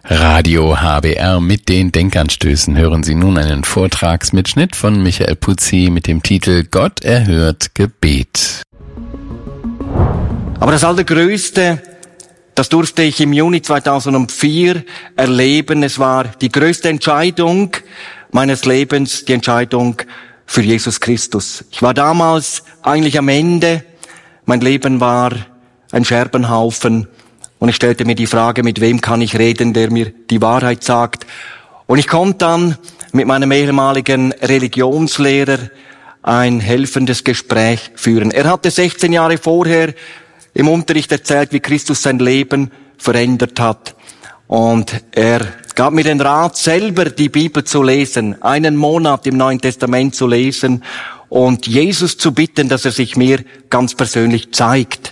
Radio HBR mit den Denkanstößen hören Sie nun einen Vortragsmitschnitt von Michael Putzi mit dem Titel Gott erhört Gebet. Aber das Allergrößte, das durfte ich im Juni 2004 erleben. Es war die größte Entscheidung meines Lebens, die Entscheidung für Jesus Christus. Ich war damals eigentlich am Ende. Mein Leben war ein Scherbenhaufen. Und ich stellte mir die Frage, mit wem kann ich reden, der mir die Wahrheit sagt. Und ich konnte dann mit meinem ehemaligen Religionslehrer ein helfendes Gespräch führen. Er hatte 16 Jahre vorher im Unterricht erzählt, wie Christus sein Leben verändert hat. Und er gab mir den Rat, selber die Bibel zu lesen, einen Monat im Neuen Testament zu lesen und Jesus zu bitten, dass er sich mir ganz persönlich zeigt.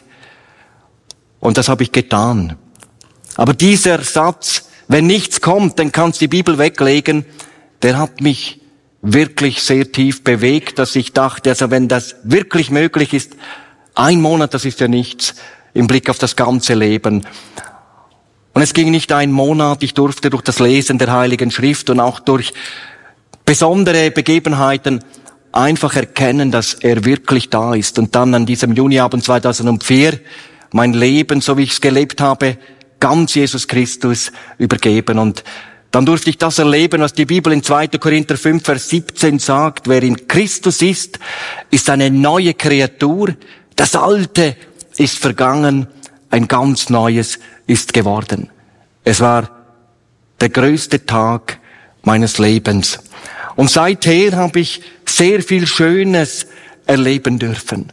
Und das habe ich getan. Aber dieser Satz, wenn nichts kommt, dann kannst du die Bibel weglegen, der hat mich wirklich sehr tief bewegt, dass ich dachte, also wenn das wirklich möglich ist, ein Monat, das ist ja nichts im Blick auf das ganze Leben. Und es ging nicht ein Monat, ich durfte durch das Lesen der Heiligen Schrift und auch durch besondere Begebenheiten einfach erkennen, dass er wirklich da ist. Und dann an diesem Juniabend 2004 mein Leben, so wie ich es gelebt habe, ganz Jesus Christus übergeben. Und dann durfte ich das erleben, was die Bibel in 2. Korinther 5, Vers 17 sagt. Wer in Christus ist eine neue Kreatur. Das Alte ist vergangen, ein ganz Neues ist geworden. Es war der größte Tag meines Lebens. Und seither habe ich sehr viel Schönes erleben dürfen.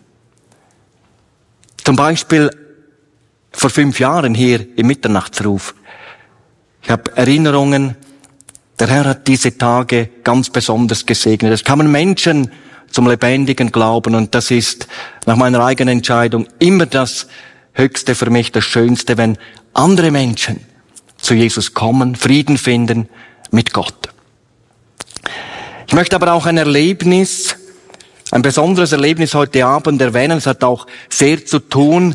Zum Beispiel vor 5 Jahren hier im Mitternachtsruf. Ich habe Erinnerungen, der Herr hat diese Tage ganz besonders gesegnet. Es kamen Menschen zum lebendigen Glauben und das ist nach meiner eigenen Entscheidung immer das Höchste für mich, das Schönste, wenn andere Menschen zu Jesus kommen, Frieden finden mit Gott. Ich möchte aber auch ein besonderes Erlebnis heute Abend erwähnen. Es hat auch sehr zu tun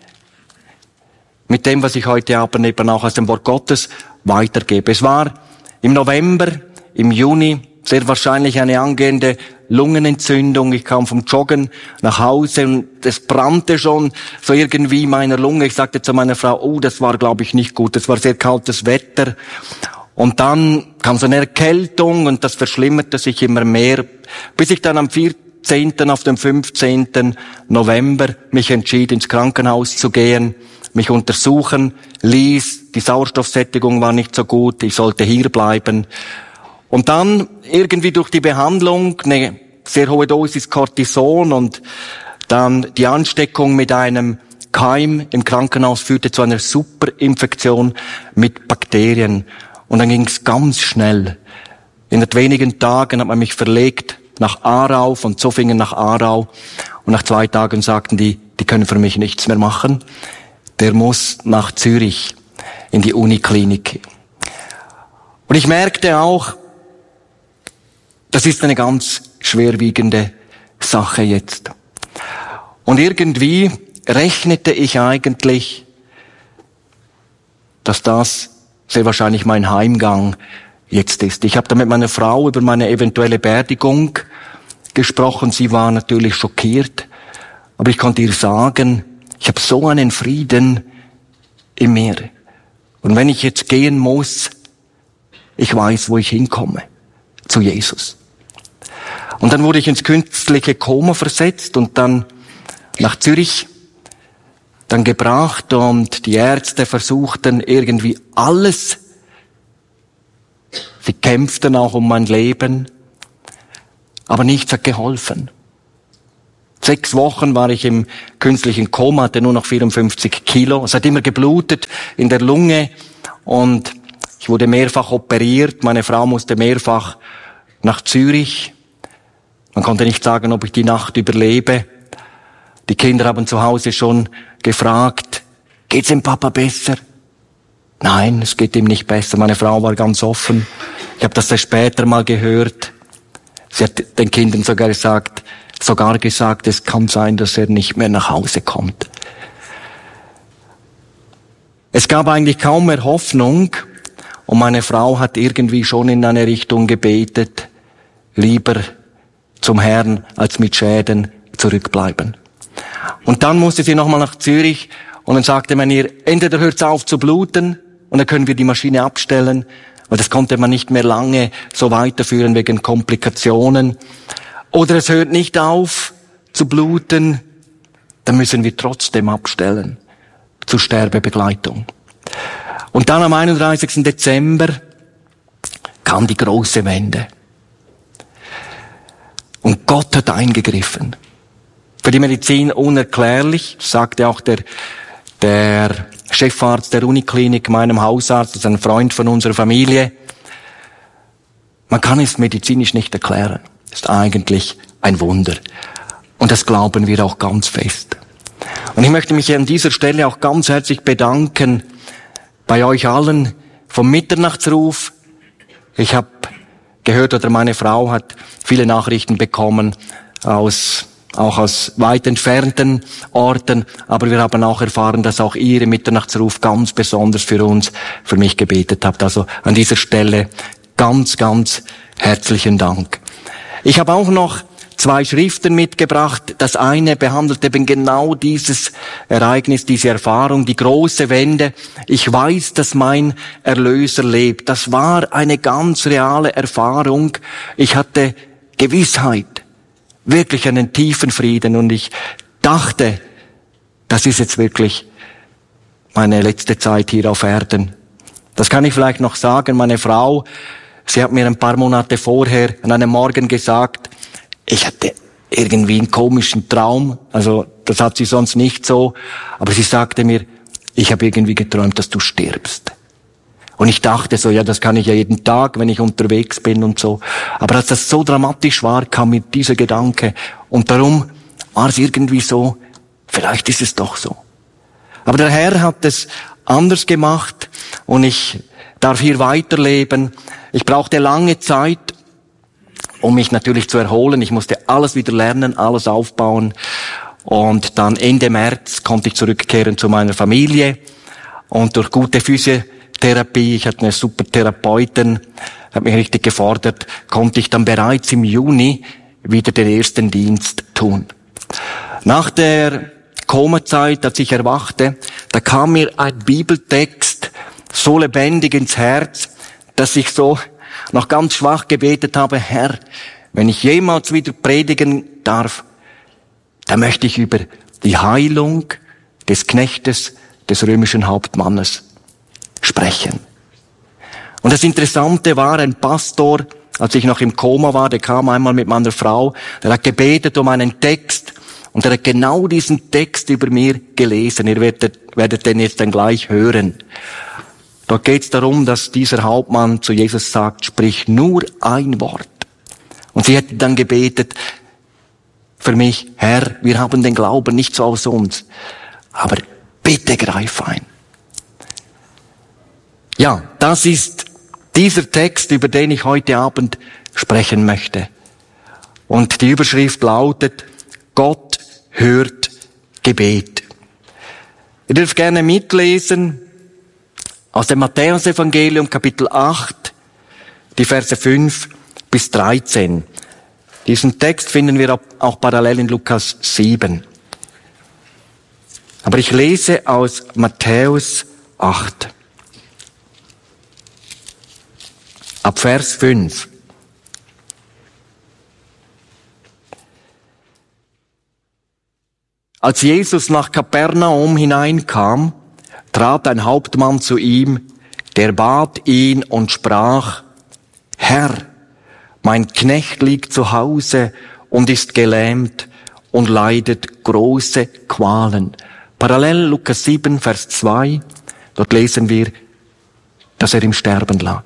mit dem, was ich heute Abend eben auch aus dem Wort Gottes weitergebe. Es war im November, im Juni, sehr wahrscheinlich eine angehende Lungenentzündung. Ich kam vom Joggen nach Hause und es brannte schon so irgendwie in meiner Lunge. Ich sagte zu meiner Frau, das war, glaube ich, nicht gut. Es war sehr kaltes Wetter. Und dann kam so eine Erkältung und das verschlimmerte sich immer mehr, bis ich dann am 14. auf dem 15. November mich entschied, ins Krankenhaus zu gehen, mich untersuchen ließ. Die Sauerstoffsättigung war nicht so gut, ich sollte hier bleiben. Und dann irgendwie durch die Behandlung eine sehr hohe Dosis Cortison und dann die Ansteckung mit einem Keim im Krankenhaus führte zu einer Superinfektion mit Bakterien. Und dann ging es ganz schnell. Innerhalb wenigen Tagen hat man mich verlegt nach Aarau, von Zofingen nach Aarau. Und nach 2 Tagen sagten die können für mich nichts mehr machen. Der muss nach Zürich in die Uniklinik. Und ich merkte auch, das ist eine ganz schwerwiegende Sache jetzt. Und irgendwie rechnete ich eigentlich, dass das sehr wahrscheinlich mein Heimgang jetzt ist. Ich habe da mit meiner Frau über meine eventuelle Beerdigung gesprochen. Sie war natürlich schockiert, aber ich konnte ihr sagen, ich habe so einen Frieden in mir. Und wenn ich jetzt gehen muss, ich weiß, wo ich hinkomme. Zu Jesus. Und dann wurde ich ins künstliche Koma versetzt und dann nach Zürich dann gebracht und die Ärzte versuchten irgendwie alles. Sie kämpften auch um mein Leben, aber nichts hat geholfen. 6 Wochen war ich im künstlichen Koma, hatte nur noch 54 Kilo. Es hat immer geblutet in der Lunge und ich wurde mehrfach operiert. Meine Frau musste mehrfach nach Zürich. Man konnte nicht sagen, ob ich die Nacht überlebe. Die Kinder haben zu Hause schon gefragt, geht's dem Papa besser? Nein, es geht ihm nicht besser. Meine Frau war ganz offen. Ich habe das später mal gehört. Sie hat den Kindern sogar gesagt, es kann sein, dass er nicht mehr nach Hause kommt. Es gab eigentlich kaum mehr Hoffnung Und meine Frau hat irgendwie schon in eine Richtung gebetet, lieber zum Herrn als mit Schäden zurückbleiben. Und dann musste sie nochmal nach Zürich und dann sagte man ihr, entweder hört's auf zu bluten und dann können wir die Maschine abstellen, weil das konnte man nicht mehr lange so weiterführen wegen Komplikationen. Oder es hört nicht auf zu bluten, dann müssen wir trotzdem abstellen zur Sterbebegleitung. Und dann am 31. Dezember kam die große Wende. Und Gott hat eingegriffen. Für die Medizin unerklärlich, sagte auch der Chefarzt der Uniklinik, meinem Hausarzt, das ist ein Freund von unserer Familie. Man kann es medizinisch nicht erklären. Das ist eigentlich ein Wunder. Und das glauben wir auch ganz fest. Und ich möchte mich an dieser Stelle auch ganz herzlich bedanken bei euch allen vom Mitternachtsruf. Ich habe gehört, oder meine Frau hat viele Nachrichten bekommen auch aus weit entfernten Orten, aber wir haben auch erfahren, dass auch ihr im Mitternachtsruf ganz besonders für mich gebetet habt. Also an dieser Stelle ganz, ganz herzlichen Dank. Ich habe auch noch 2 Schriften mitgebracht. Das eine behandelt eben genau dieses Ereignis, diese Erfahrung, die große Wende. Ich weiß, dass mein Erlöser lebt. Das war eine ganz reale Erfahrung. Ich hatte Gewissheit, wirklich einen tiefen Frieden und ich dachte, das ist jetzt wirklich meine letzte Zeit hier auf Erden. Das kann ich vielleicht noch sagen. Meine Frau, sie hat mir ein paar Monate vorher an einem Morgen gesagt, ich hatte irgendwie einen komischen Traum, also das hat sie sonst nicht so, aber sie sagte mir, ich habe irgendwie geträumt, dass du stirbst. Und ich dachte so, ja, das kann ich ja jeden Tag, wenn ich unterwegs bin und so. Aber als das so dramatisch war, kam mir dieser Gedanke. Und darum war es irgendwie so, vielleicht ist es doch so. Aber der Herr hat es anders gemacht und ich darf hier weiterleben. Ich brauchte lange Zeit, um mich natürlich zu erholen. Ich musste alles wieder lernen, alles aufbauen. Und dann Ende März konnte ich zurückkehren zu meiner Familie. Und durch gute Physiotherapie, ich hatte eine super Therapeutin, hat mich richtig gefordert, konnte ich dann bereits im Juni wieder den ersten Dienst tun. Nach der Komazeit, als ich erwachte, da kam mir ein Bibeltext so lebendig ins Herz, dass ich so noch ganz schwach gebetet habe, Herr, wenn ich jemals wieder predigen darf, dann möchte ich über die Heilung des Knechtes des römischen Hauptmannes sprechen. Und das Interessante war, ein Pastor, als ich noch im Koma war, der kam einmal mit meiner Frau, der hat gebetet um einen Text und er hat genau diesen Text über mir gelesen. Ihr werdet den jetzt dann gleich hören. Dort geht es darum, dass dieser Hauptmann zu Jesus sagt, sprich nur ein Wort. Und sie hätte dann gebetet für mich, Herr, wir haben den Glauben nicht so aus uns, aber bitte greif ein. Ja, das ist dieser Text, über den ich heute Abend sprechen möchte. Und die Überschrift lautet, Gott hört Gebet. Ihr dürft gerne mitlesen aus dem Matthäus-Evangelium, Kapitel 8, die Verse 5 bis 13. Diesen Text finden wir auch parallel in Lukas 7. Aber ich lese aus Matthäus 8. Ab Vers 5. Als Jesus nach Kapernaum hineinkam, trat ein Hauptmann zu ihm, der bat ihn und sprach, Herr, mein Knecht liegt zu Hause und ist gelähmt und leidet große Qualen. Parallel Lukas 7, Vers 2, dort lesen wir, dass er im Sterben lag.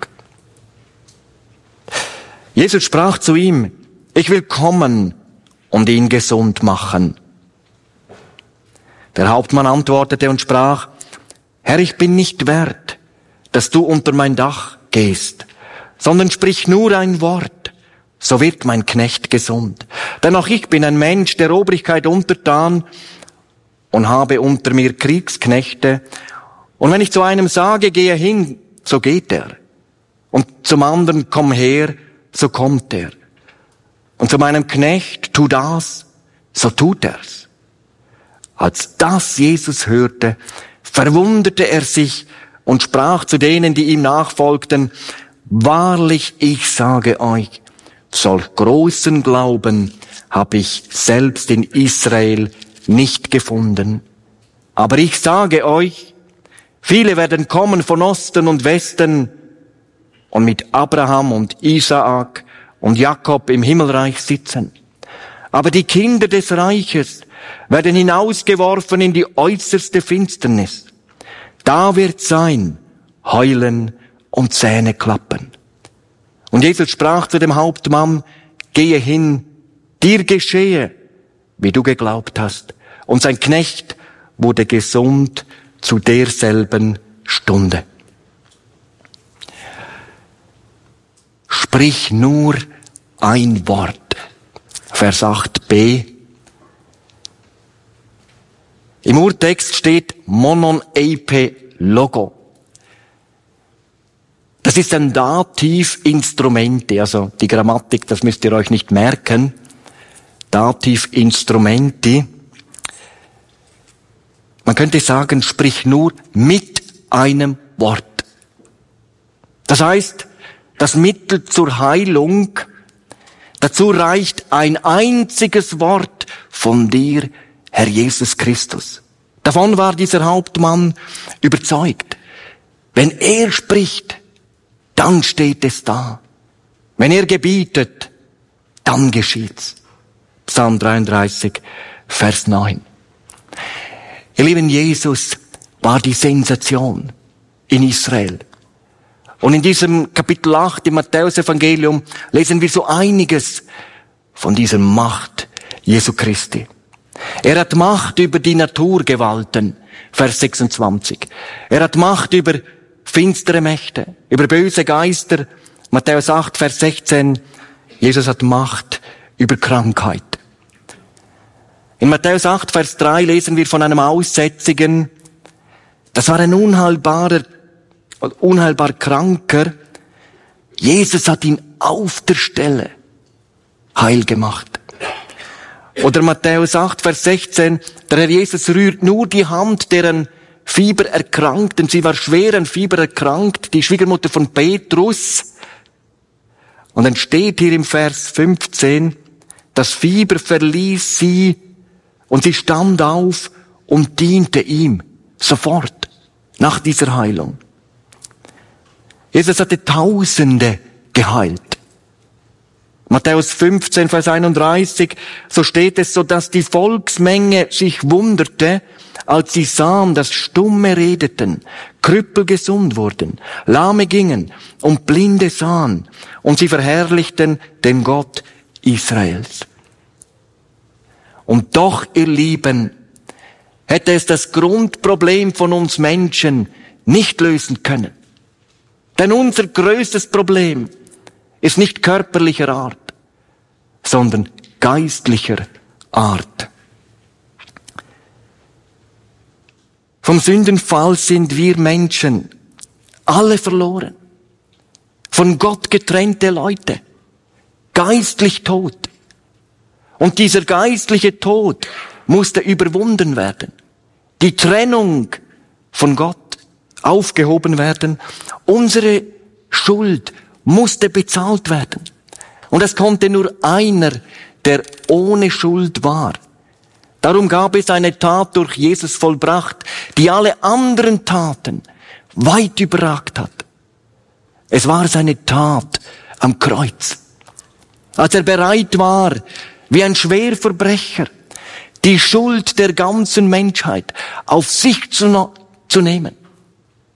Jesus sprach zu ihm, ich will kommen und ihn gesund machen. Der Hauptmann antwortete und sprach, Herr, ich bin nicht wert, dass du unter mein Dach gehst, sondern sprich nur ein Wort, so wird mein Knecht gesund. Denn auch ich bin ein Mensch der Obrigkeit untertan und habe unter mir Kriegsknechte. Und wenn ich zu einem sage, gehe hin, so geht er. Und zum anderen, komm her, so kommt er. Und zu meinem Knecht, tu das, so tut er's. Als das Jesus hörte, verwunderte er sich und sprach zu denen, die ihm nachfolgten, wahrlich, ich sage euch, solch großen Glauben habe ich selbst in Israel nicht gefunden. Aber ich sage euch, viele werden kommen von Osten und Westen und mit Abraham und Isaak und Jakob im Himmelreich sitzen. Aber die Kinder des Reiches werden hinausgeworfen in die äußerste Finsternis. Da wird sein Heulen und Zähneklappen. Und Jesus sprach zu dem Hauptmann, gehe hin, dir geschehe, wie du geglaubt hast. Und sein Knecht wurde gesund zu derselben Stunde. Sprich nur ein Wort. Vers 8b. Im Urtext steht monon eipe logo. Das ist ein Dativ Instrumente, also die Grammatik, das müsst ihr euch nicht merken. Dativ Instrumenti. Man könnte sagen, sprich nur mit einem Wort. Das heißt, das Mittel zur Heilung, dazu reicht ein einziges Wort von dir, Herr Jesus Christus. Davon war dieser Hauptmann überzeugt. Wenn er spricht, dann steht es da. Wenn er gebietet, dann geschieht's. Psalm 33, Vers 9. Ihr Lieben, Jesus war die Sensation in Israel. Und in diesem Kapitel 8 im Matthäus-Evangelium lesen wir so einiges von dieser Macht Jesu Christi. Er hat Macht über die Naturgewalten, Vers 26. Er hat Macht über finstere Mächte, über böse Geister, Matthäus 8, Vers 16. Jesus hat Macht über Krankheit. In Matthäus 8, Vers 3 lesen wir von einem Aussätzigen. Das war ein unheilbar Kranker. Jesus hat ihn auf der Stelle heil gemacht. Oder Matthäus 8, Vers 16, der Herr Jesus rührt nur die Hand deren Fieber erkrankten. Sie war schwer an Fieber erkrankt, die Schwiegermutter von Petrus. Und dann steht hier im Vers 15, das Fieber verließ sie und sie stand auf und diente ihm sofort nach dieser Heilung. Jesus hatte Tausende geheilt. Matthäus 15, Vers 31, so steht es, so dass die Volksmenge sich wunderte, als sie sahen, dass Stumme redeten, Krüppel gesund wurden, Lahme gingen und Blinde sahen, und sie verherrlichten den Gott Israels. Und doch, ihr Lieben, hätte es das Grundproblem von uns Menschen nicht lösen können. Denn unser größtes Problem ist nicht körperlicher Art, sondern geistlicher Art. Vom Sündenfall sind wir Menschen alle verloren. Von Gott getrennte Leute. Geistlich tot. Und dieser geistliche Tod musste überwunden werden. Die Trennung von Gott aufgehoben werden. Unsere Schuld musste bezahlt werden. Und es konnte nur einer, der ohne Schuld war. Darum gab es eine Tat durch Jesus vollbracht, die alle anderen Taten weit überragt hat. Es war seine Tat am Kreuz. Als er bereit war, wie ein Schwerverbrecher, die Schuld der ganzen Menschheit auf sich zu nehmen.